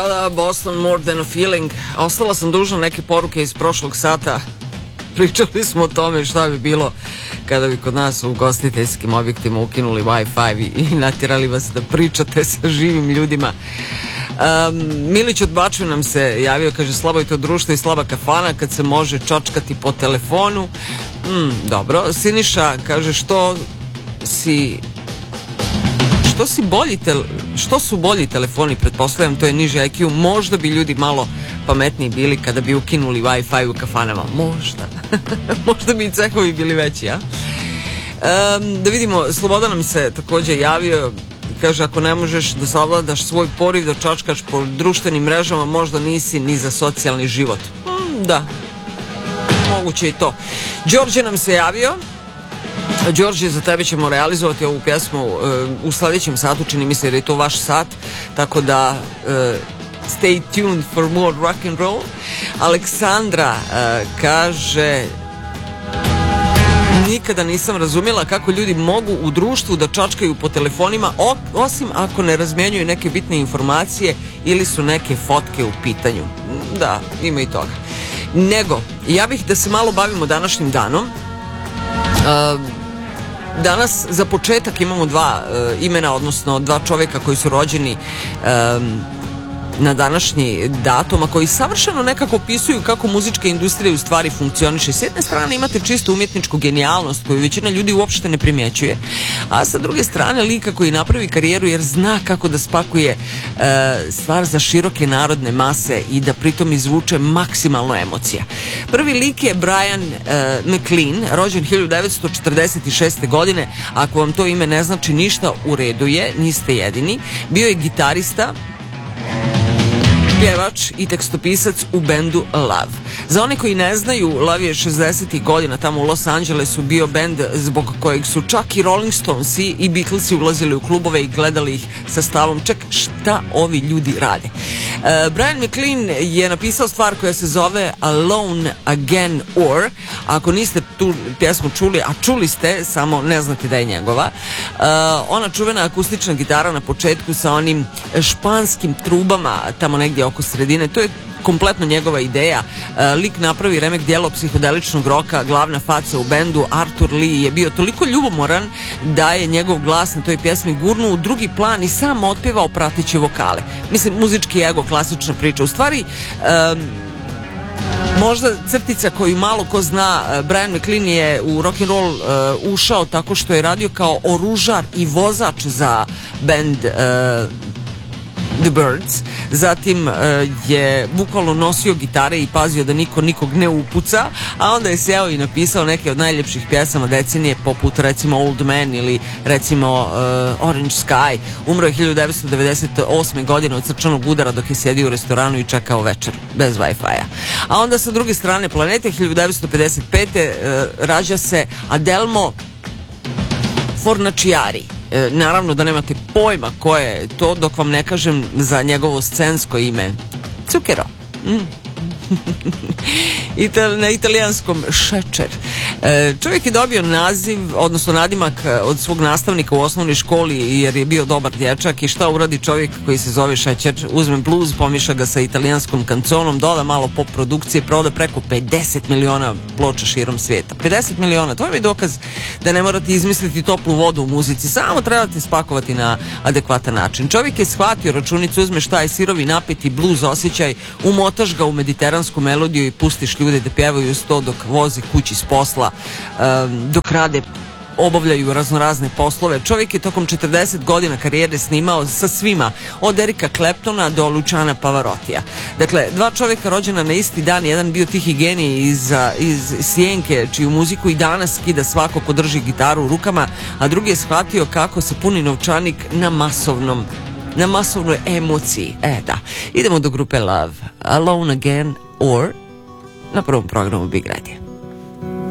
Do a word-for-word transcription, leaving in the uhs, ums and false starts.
Da, da, Boston More Than a Feeling. Ostala sam dužna neke poruke iz prošlog sata. Pričali smo o tome šta bi bilo kada bi kod nas u ugostiteljskim objektima ukinuli Wi-Fi i, i natjerali vas da pričate sa živim ljudima. Um, Milić od Bačve nam se javio, kaže, slabo je to društvo i slaba kafana kad se može čočkati po telefonu. Mm, dobro. Siniša kaže, što si što si bolji tel, što su bolji telefoni, pretpostavljam to je niži I Q, možda bi ljudi malo pametniji bili kada bi ukinuli Wi-Fi u kafanama, možda možda bi i cehovi bili veći, a? Um, da vidimo, Sloboda nam se također javio, kaže, ako ne možeš da savladaš svoj poriv da čačkaš po društvenim mrežama, možda nisi ni za socijalni život. Mm, da, moguće i to. Đorđe nam se javio. Đorđe, za tebe ćemo realizovati ovu pjesmu uh, u sljedećem satu, čini mi se da je to vaš sat, tako da uh, stay tuned for more rock and roll. Aleksandra uh, kaže, nikada nisam razumjela kako ljudi mogu u društvu da čačkaju po telefonima, osim ako ne razmjenjuju neke bitne informacije ili su neke fotke u pitanju. Da, ima i toga. Nego, ja bih da se malo bavimo današnjim danom. Uh, danas za početak imamo dva uh, imena, odnosno dva čovjeka koji su rođeni um, na današnji datum, a koji savršeno nekako opisuju kako muzička industrija u stvari funkcioniše. S jedne strane imate čisto umjetničku genijalnost koju većina ljudi uopšte ne primjećuje, a sa druge strane lika koji napravi karijeru jer zna kako da spakuje e, stvar za široke narodne mase i da pritom izvuče maksimalno emocija. Prvi lik je Brian e, McLean, rođen hiljadu devetsto četrdeset šeste. godine. Ako vam to ime ne znači ništa, u redu je, niste jedini. Bio je gitarista, pjevač i tekstopisac u bendu Love. Za one koji ne znaju, Love je šezdesetih godina tamo u Los Angelesu bio bend zbog kojeg su čak i Rolling Stonesi i Beatlesi ulazili u klubove i gledali ih sa stavom, čak šta ovi ljudi rade. Uh, Brian McLean je napisao stvar koja se zove Alone Again Or. Ako niste tu pjesmu čuli, a čuli ste, samo ne znate da je njegova, uh, ona čuvena akustična gitara na početku sa onim španskim trubama tamo negdje oko sredine, to je kompletno njegova ideja. Uh, lik napravi remek djelo psihodeličnog roka, glavna faca u bendu Arthur Lee je bio toliko ljubomoran da je njegov glas na toj pjesmi gurnuo u drugi plan i sam otpjevao prateće vokale. Mislim, muzički ego, klasična priča. U stvari, um, možda crtica koju malo ko zna, Brian McLean je u rock'n'roll uh, ušao tako što je radio kao oružar i vozač za bend uh, The Birds, zatim uh, je bukvalno nosio gitare i pazio da niko nikog ne upuca, a onda je seo i napisao neke od najljepših pjesama decenije, poput recimo Old Man ili recimo uh, Orange Sky. Umro je hiljadu devetsto devedeset osme. godine od srčanog udara dok je sjedio u restoranu i čekao večer bez Wi-Fi-a. A onda sa druge strane planete hiljadu devetsto pedeset pete. Uh, rađa se Adelmo Fornaciari. E, naravno da nemate pojma ko je to dok vam ne kažem za njegovo scensko ime. Zucchero. Mm. Ital, na italijanskom šećer. E, čovjek je dobio naziv, odnosno nadimak od svog nastavnika u osnovnoj školi jer je bio dobar dječak. I šta uradi čovjek koji se zove Šećer? Uzme bluz, pomiša ga sa italijanskom kanconom, doda malo pop produkcije, proda preko pedeset miliona ploča širom svijeta. pedeset miliona, to je mi dokaz da ne morate izmisliti toplu vodu u muzici, samo trebate spakovati na adekvatan način. Čovjek je shvatio računicu, uzmeš taj sirovi napeti bluz osjećaj, umotaš ga u mediteransku melodiju i pustiš ljude da pjevaju uz to dok voze kući s posla, um, dok rade, obavljaju raznorazne poslove. Čovjek je tokom četrdeset godina karijere snimao sa svima, od Erika Claptona do Luciana Pavarotija. Dakle, dva čovjeka rođena na isti dan, jedan bio tihi genij iz, iz Sjenke, čiju muziku i danas skida svako ko drži gitaru u rukama, a drugi je shvatio kako se puni novčanik na masovnom na masovnoj emociji. E, da. Idemo do grupe Love. Alone Again Or na prvom programu Big Radio.